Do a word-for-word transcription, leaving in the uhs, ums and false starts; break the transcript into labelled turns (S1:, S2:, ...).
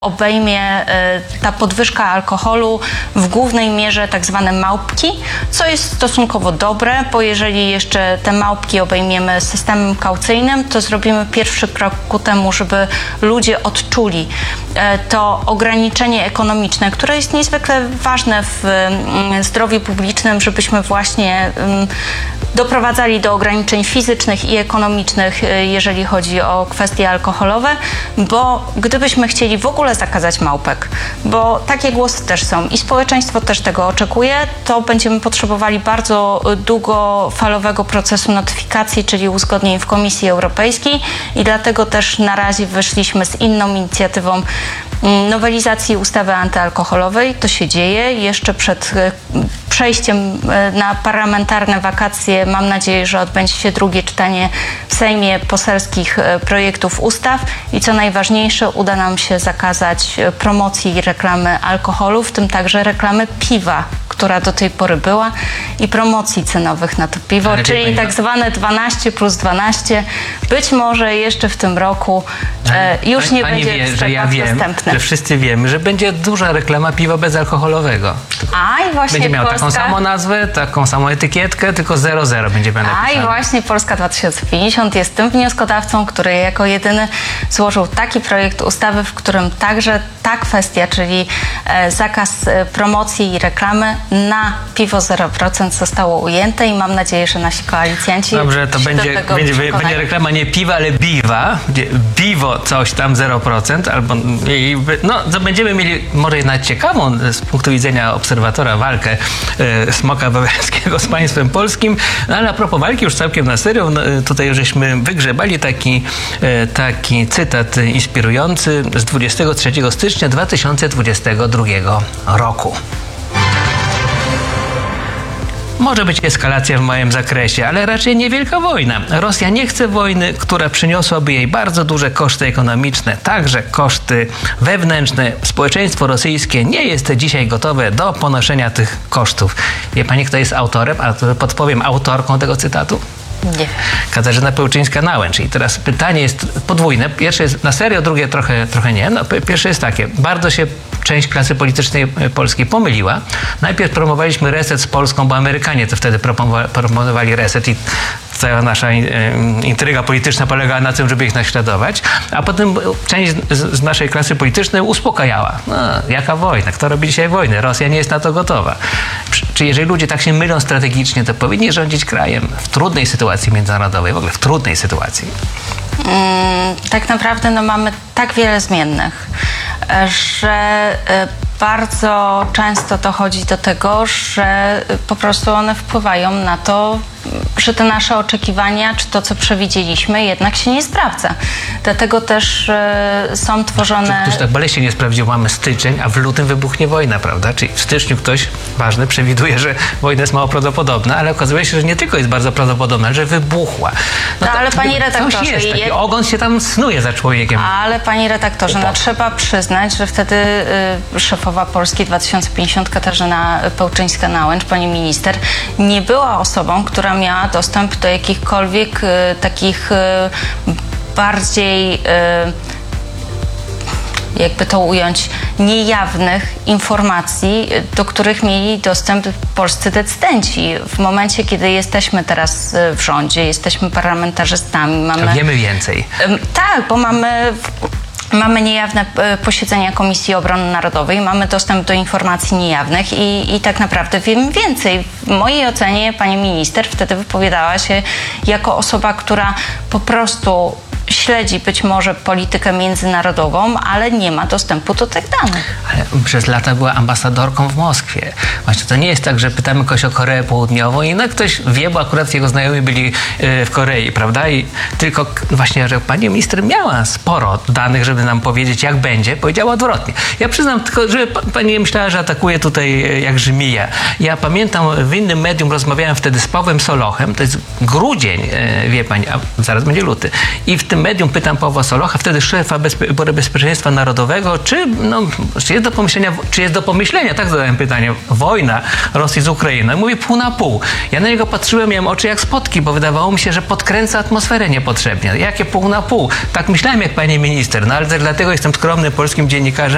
S1: Obejmie ta podwyżka alkoholu w głównej mierze tak zwane małpki, co jest stosunkowo dobre, bo jeżeli jeszcze te małpki obejmiemy systemem kaucyjnym, to zrobimy pierwszy krok ku temu, żeby ludzie odczuli to ograniczenie ekonomiczne, które jest niezwykle ważne w zdrowiu publicznym, żebyśmy właśnie doprowadzali do ograniczeń fizycznych i ekonomicznych, jeżeli chodzi o kwestie alkoholowe, bo gdybyśmy chcieli w ogóle zakazać małpek, bo takie głosy też są i społeczeństwo też tego oczekuje, to będziemy potrzebowali bardzo długofalowego procesu notyfikacji, czyli uzgodnień w Komisji Europejskiej i dlatego też na razie wyszliśmy z inną inicjatywą nowelizacji ustawy antyalkoholowej. To się dzieje jeszcze przed przejściem na parlamentarne wakacje. Mam nadzieję, że odbędzie się drugie czytanie w Sejmie poselskich projektów ustaw i co najważniejsze, uda nam się zakazać promocji i reklamy alkoholu, w tym także reklamy piwa, która do tej pory była, i promocji cenowych na to piwo, ale czyli tak zwane dwanaście plus dwanaście. Być może jeszcze w tym roku e, już
S2: pani,
S1: nie
S2: pani
S1: będzie
S2: wie,
S1: w
S2: że ja wiem,
S1: dostępne.
S2: że wszyscy wiemy, że będzie duża reklama piwa bezalkoholowego.
S1: A i właśnie
S2: będzie miał
S1: Polska...
S2: taką samą nazwę, taką samą etykietkę, tylko zero zero będzie napisane.
S1: A i właśnie Polska dwa tysiące pięćdziesiąt jest tym wnioskodawcą, który jako jedyny złożył taki projekt ustawy, w którym także ta kwestia, czyli e, zakaz e, promocji i reklamy na piwo zero procent zostało ujęte i mam nadzieję, że nasi koalicjanci
S2: Dobrze, to będzie, będzie, będzie reklama nie piwa, ale biwa. Biwo coś tam zero procent, albo no, to będziemy mieli może jednak ciekawą z punktu widzenia obserwatora walkę e, Smoka Wawelskiego z państwem polskim, no, ale a propos walki już całkiem na serio, no, tutaj żeśmy wygrzebali taki, e, taki cytat inspirujący z dwudziestego trzeciego stycznia dwa tysiące dwudziestego drugiego roku. Może być eskalacja w małym zakresie, ale raczej niewielka wojna. Rosja nie chce wojny, która przyniosłaby jej bardzo duże koszty ekonomiczne, także koszty wewnętrzne. Społeczeństwo rosyjskie nie jest dzisiaj gotowe do ponoszenia tych kosztów. Wie pani, kto jest autorem, a to podpowiem autorką tego cytatu?
S1: Nie.
S2: Katarzyna Pełczyńska-Nałęcz. I teraz pytanie jest podwójne. Pierwsze jest na serio, drugie trochę, trochę nie. No, pierwsze jest takie. Bardzo się część klasy politycznej polskiej pomyliła. Najpierw promowaliśmy reset z Polską, bo Amerykanie to wtedy promowali reset i cała nasza intryga polityczna polegała na tym, żeby ich naśladować. A potem część z naszej klasy politycznej uspokajała. No, jaka wojna? Kto robi dzisiaj wojnę? Rosja nie jest na to gotowa. Czy jeżeli ludzie tak się mylą strategicznie, to powinni rządzić krajem w trudnej sytuacji międzynarodowej, w ogóle w trudnej sytuacji?
S1: Hmm, tak naprawdę no, mamy tak wiele zmiennych, że bardzo często dochodzi do tego, że po prostu one wpływają na to, że te nasze oczekiwania, czy to, co przewidzieliśmy, jednak się nie sprawdza. Dlatego też y, są tworzone...
S2: Ktoś tak boleśnie nie sprawdził, mamy styczeń, a w lutym wybuchnie wojna, prawda? Czyli w styczniu ktoś ważny przewiduje, że wojna jest mało prawdopodobna, ale okazuje się, że nie tylko jest bardzo prawdopodobna, ale że wybuchła.
S1: No, no ale pani redaktorze...
S2: Coś jest, taki
S1: je...
S2: ogon się tam snuje za człowiekiem.
S1: Ale pani redaktorze, no trzeba przyznać, że wtedy y, szefowa Polski dwa tysiące pięćdziesiąt Katarzyna Pełczyńska-Nałęcz, pani minister, nie była osobą, która miała dostęp do jakichkolwiek y, takich y, bardziej, y, jakby to ująć, niejawnych informacji, do których mieli dostęp polscy decydenci. W momencie, kiedy jesteśmy teraz w rządzie, jesteśmy parlamentarzystami, mamy...
S2: To wiemy więcej.
S1: Y, tak, bo mamy... Mamy niejawne posiedzenia Komisji Obrony Narodowej, mamy dostęp do informacji niejawnych i, i tak naprawdę wiemy więcej. W mojej ocenie pani minister wtedy wypowiadała się jako osoba, która po prostu śledzi być może politykę międzynarodową, ale nie ma dostępu do tych danych.
S2: Ale przez lata była ambasadorką w Moskwie. Właśnie to nie jest tak, że pytamy kogoś o Koreę Południową i no ktoś wie, bo akurat jego znajomi byli w Korei, prawda? I tylko właśnie, że pani minister miała sporo danych, żeby nam powiedzieć, jak będzie, powiedziała odwrotnie. Ja przyznam tylko, że pani myślała, że atakuje tutaj jak żmija. Ja pamiętam, w innym medium rozmawiałem wtedy z Pawłem Solochem, to jest grudzień, wie pani, a zaraz będzie luty. I w tym medium pytam Pawła Solocha, wtedy szefa Bezpie- Bezpieczeństwa Narodowego, czy, no, czy jest do pomyślenia, czy jest do pomyślenia, tak zadałem pytanie, wojna Rosji z Ukrainą. I mówi pół na pół. Ja na niego patrzyłem, miałem oczy jak spotki, bo wydawało mi się, że podkręca atmosferę niepotrzebnie. Jakie pół na pół? Tak myślałem jak pani minister, no ale też dlatego jestem skromnym polskim dziennikarzem,